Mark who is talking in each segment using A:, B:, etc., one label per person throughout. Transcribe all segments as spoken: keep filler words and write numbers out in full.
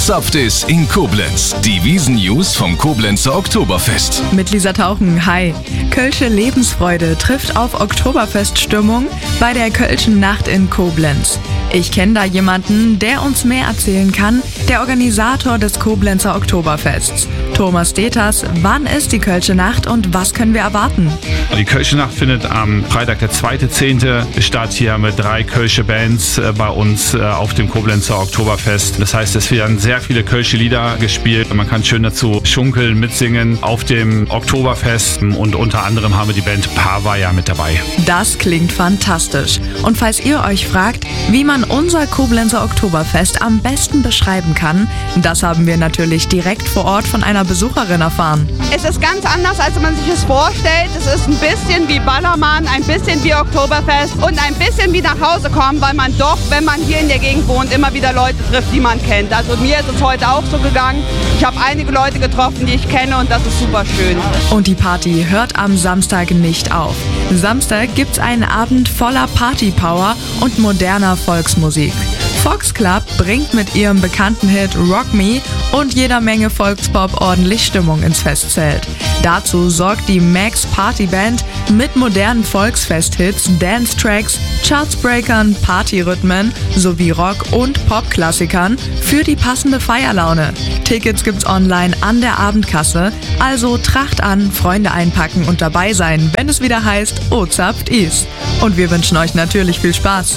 A: Ozapft ist in Koblenz. Die Wiesn-News vom Koblenzer Oktoberfest.
B: Mit Lisa Tauchen, hi. Kölsche Lebensfreude trifft auf Oktoberfeststimmung bei der Kölschen Nacht in Koblenz. Ich kenne da jemanden, der uns mehr erzählen kann, der Organisator des Koblenzer Oktoberfests. Thomas Deters, wann ist die Kölsche Nacht und was können wir erwarten?
C: Die Kölsche Nacht findet am Freitag, der zweite zehnte statt, hier mit drei Kölsche Bands bei uns auf dem Koblenzer Oktoberfest. Das heißt, es werden sehr viele Kölsche Lieder gespielt. Man kann schön dazu schunkeln, mitsingen auf dem Oktoberfest und unter anderem haben wir die Band Pavaya mit dabei.
B: Das klingt fantastisch. Und falls ihr euch fragt, wie man unser Koblenzer Oktoberfest am besten beschreiben kann, das haben wir natürlich direkt vor Ort von einer Besucherin erfahren.
D: Es ist ganz anders, als man sich es vorstellt. Es ist ein bisschen wie Ballermann, ein bisschen wie Oktoberfest und ein bisschen wie nach Hause kommen, weil man doch, wenn man hier in der Gegend wohnt, immer wieder Leute trifft, die man kennt. Also mir ist es heute auch so gegangen. Ich habe einige Leute getroffen, die ich kenne und das ist super schön.
B: Und die Party hört am Samstag nicht auf. Samstag gibt's einen Abend voller Partypower und moderner Volksmusik. Fox Club bringt mit ihrem bekannten Hit Rock Me und jeder Menge Volkspop ordentlich Stimmung ins Festzelt. Dazu sorgt die Max Party Band mit modernen Volksfest-Hits, Dance-Tracks, Chartsbreakern, Partyrhythmen sowie Rock- und Pop-Klassikern für die passende Feierlaune. Tickets gibt's online an der Abendkasse, also Tracht an, Freunde einpacken und dabei sein, wenn es wieder heißt Ozapft ist. Und wir wünschen euch natürlich viel Spaß.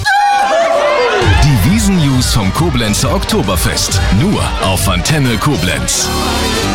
A: Die Wiesn-News vom Koblenzer Oktoberfest. Nur auf Antenne Koblenz.